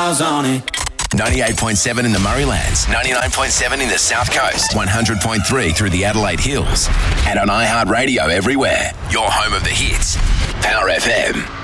miles on it. 98.7 in the Murraylands, 99.7 in the South Coast, 100.3 through the Adelaide Hills, and on iHeartRadio everywhere. Your home of the hits. Power FM.